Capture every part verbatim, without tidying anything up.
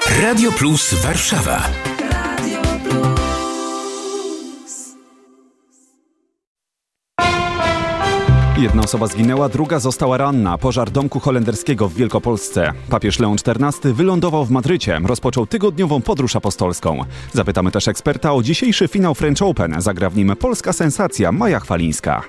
Radio Plus Warszawa. Jedna osoba zginęła, druga została ranna. Pożar domku holenderskiego w Wielkopolsce. Papież Leon czternasty wylądował w Madrycie. Rozpoczął tygodniową podróż apostolską. Zapytamy też eksperta o dzisiejszy finał French Open. Zagra w nim polska sensacja Maja Chwalińska.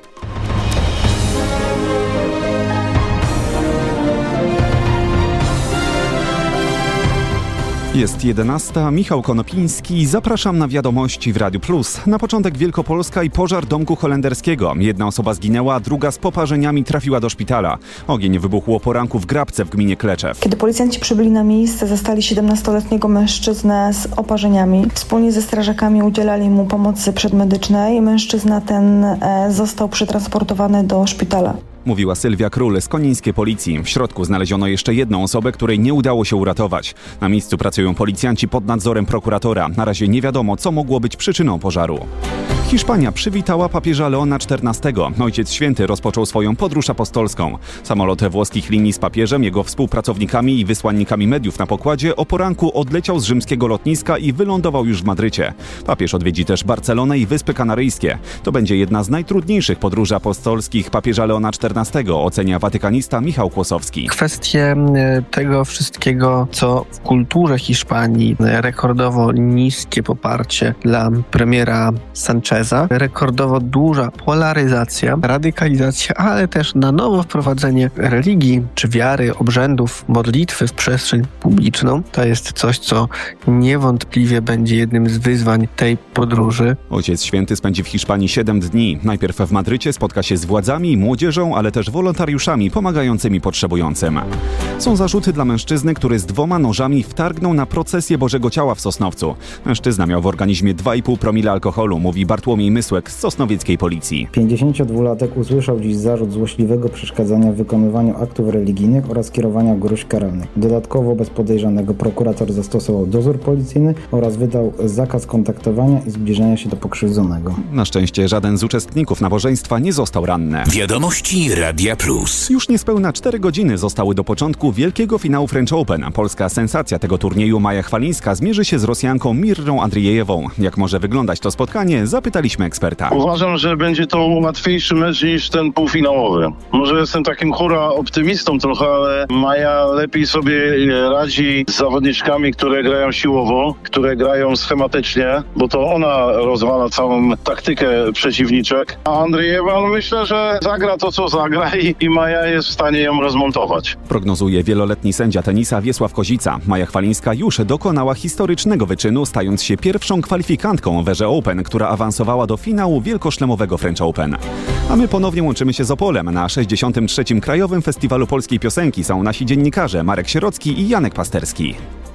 Jest jedenasta, Michał Konopiński. Zapraszam na wiadomości w Radiu Plus. Na początek Wielkopolska i pożar domku holenderskiego. Jedna osoba zginęła, druga z poparzeniami trafiła do szpitala. Ogień wybuchł o poranku w Grabce w gminie Kleczew. Kiedy policjanci przybyli na miejsce, zastali siedemnastoletniego mężczyznę z oparzeniami. Wspólnie ze strażakami udzielali mu pomocy przedmedycznej. Mężczyzna ten e, został przetransportowany do szpitala. Mówiła Sylwia Król z konińskiej policji. W środku znaleziono jeszcze jedną osobę, której nie udało się uratować. Na miejscu pracują policjanci pod nadzorem prokuratora. Na razie nie wiadomo, co mogło być przyczyną pożaru. Hiszpania przywitała papieża Leona czternastego. Ojciec Święty rozpoczął swoją podróż apostolską. Samolot włoskich linii z papieżem, jego współpracownikami i wysłannikami mediów na pokładzie o poranku odleciał z rzymskiego lotniska i wylądował już w Madrycie. Papież odwiedzi też Barcelonę i Wyspy Kanaryjskie. To będzie jedna z najtrudniejszych podróży apostolskich papieża Leona czternastego, ocenia watykanista Michał Kłosowski. Kwestie tego wszystkiego, co w kulturze Hiszpanii rekordowo niskie poparcie dla premiera Sancheza, rekordowo duża polaryzacja, radykalizacja, ale też na nowo wprowadzenie religii, czy wiary, obrzędów, modlitwy w przestrzeń publiczną. To jest coś, co niewątpliwie będzie jednym z wyzwań tej podróży. Ojciec Święty spędzi w Hiszpanii siedem dni. Najpierw w Madrycie spotka się z władzami, młodzieżą, ale też wolontariuszami pomagającymi potrzebującym. Są zarzuty dla mężczyzny, który z dwoma nożami wtargnął na procesję Bożego Ciała w Sosnowcu. Mężczyzna miał w organizmie dwa i pół promila alkoholu, mówi Bartłomiej Mysłek z sosnowieckiej policji. pięćdziesięciodwulatek usłyszał dziś zarzut złośliwego przeszkadzania w wykonywaniu aktów religijnych oraz kierowania gruźb karalnych. Dodatkowo wobec podejrzanego prokurator zastosował dozór policyjny oraz wydał zakaz kontaktowania i zbliżania się do pokrzywdzonego. Na szczęście żaden z uczestników nabożeństwa nie został ranny. Wiadomości Radia Plus. Już niespełna cztery godziny zostały do początku wielkiego finału French Open. Polska sensacja tego turnieju Maja Chwalińska zmierzy się z Rosjanką Mirrą Andrijejewą. Jak może wyglądać to spotkanie? Zapytaliśmy eksperta. Uważam, że będzie to łatwiejszy mecz niż ten półfinałowy. Może jestem takim hura optymistą trochę, ale Maja lepiej sobie radzi z zawodniczkami, które grają siłowo, które grają schematycznie, bo to ona rozwala całą taktykę przeciwniczek. A Andrijewa, no myślę, że zagra to, co zagra i, i Maja jest w stanie ją rozmontować. Prognozuje wieloletni sędzia tenisa Wiesław Kozica. Maja Chwalińska już dokonała historycznego wyczynu, stając się pierwszą kwalifikantką w erze Open, która awansowała do finału wielkoszlemowego French Open. A my ponownie łączymy się z Opolem. Na sześćdziesiątym trzecim Krajowym Festiwalu Polskiej Piosenki są nasi dziennikarze Marek Sierocki i Janek Pasterski.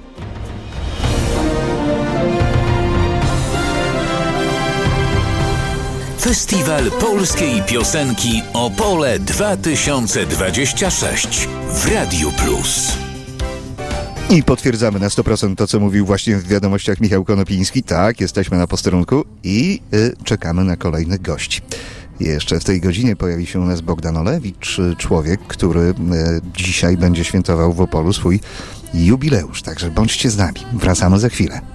Festiwal Polskiej Piosenki Opole dwa tysiące dwadzieścia sześć w Radiu Plus. I potwierdzamy na sto procent to, co mówił właśnie w wiadomościach Michał Konopiński. Tak, jesteśmy na posterunku i y, czekamy na kolejnych gości. Jeszcze w tej godzinie pojawi się u nas Bogdan Olewicz, człowiek, który y, dzisiaj będzie świętował w Opolu swój jubileusz. Także bądźcie z nami. Wracamy za chwilę.